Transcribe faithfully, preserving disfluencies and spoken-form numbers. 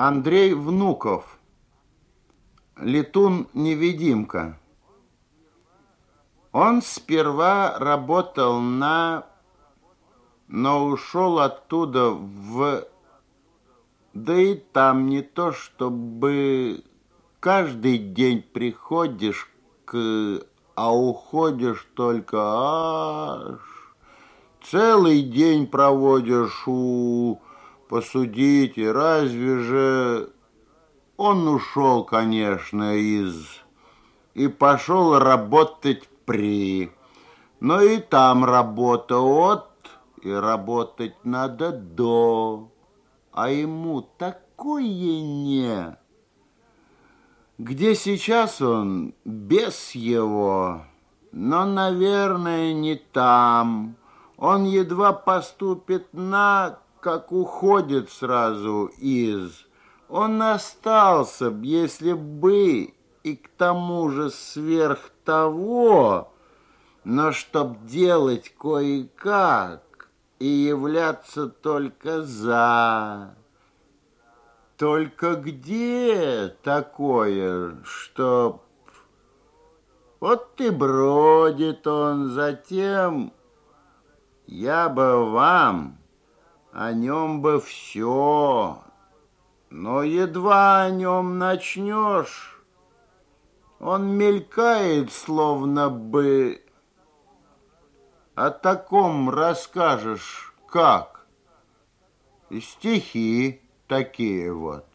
Андрей Внуков. Летун-невидимка. Он сперва работал на... но ушел оттуда в... Да и там не то, чтобы каждый день приходишь к... а уходишь только аж... Целый день проводишь у... Посудите, разве же... Он ушел, конечно, из... И пошел работать при... Но и там работа от... И работать надо до... А ему такое не... Где сейчас он, без его... Но, наверное, не там. Он едва поступит на... Как уходит сразу из... Он остался б, если бы, и к тому же сверх того, но чтоб делать кое-как и являться только за... Только где такое, чтоб... Вот и бродит он затем, я бы вам, о нем бы все... Но едва о нем начнешь, он мелькает, словно бы. О таком расскажешь как? Стихи такие вот.